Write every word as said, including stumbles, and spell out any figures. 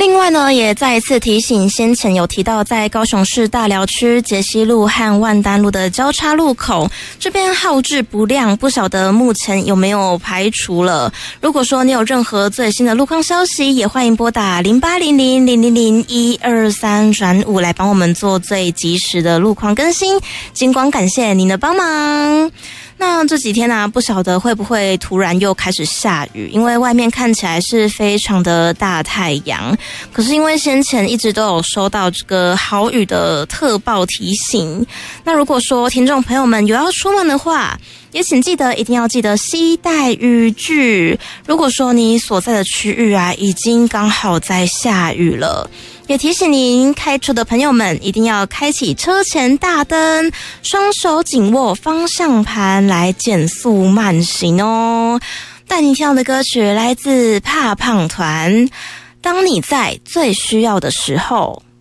另外呢，也再一次提醒，先前有提到在高雄市大寮区捷溪路和万丹路的交叉路口，这边号志不亮，不晓得目前有没有排除了。如果说你有任何最新的路况消息，也欢迎拨打零八零零零零零一二三转五来帮我们做最及时的路况更新。金光感谢您的帮忙。那这几天啊，不晓得会不会突然又开始下雨，因为外面看起来是非常的大太阳，可是因为先前一直都有收到这个豪雨的特报提醒，那如果说听众朋友们有要出门的话，也请记得一定要记得携带雨具。如果说你所在的区域啊，已经刚好在下雨了，也提醒您开车的朋友们一定要开启车前大灯，双手紧握方向盘来减速慢行哦。带您听到的歌曲来自怕胖团，当你在最需要的时候。